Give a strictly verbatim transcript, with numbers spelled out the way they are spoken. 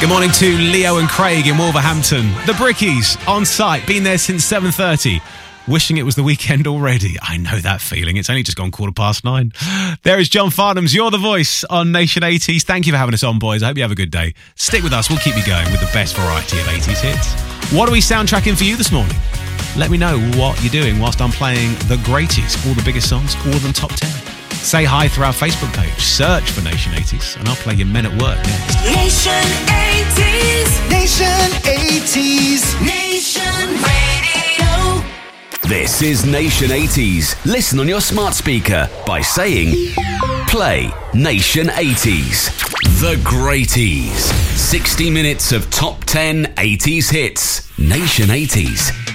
Good morning to Leo and Craig in Wolverhampton. The Brickies on site, been there since seven thirty. Wishing it was the weekend already. I know that feeling. It's only just gone quarter past nine. There is John Farnham's You're the Voice on Nation eighties. Thank you for having us on, boys. I hope you have a good day. Stick with us. We'll keep you going with the best variety of eighties hits. What are we soundtracking for you this morning? Let me know what you're doing whilst I'm playing the greaties, all the biggest songs, all of them top ten. Say hi through our Facebook page. Search for Nation eighties and I'll play your Men at Work next. Nation eighties. Nation eighties. Nation Radio. This is Nation eighties. Listen on your smart speaker by saying, play Nation eighties. The Greaties. sixty minutes of top ten eighties hits. Nation eighties.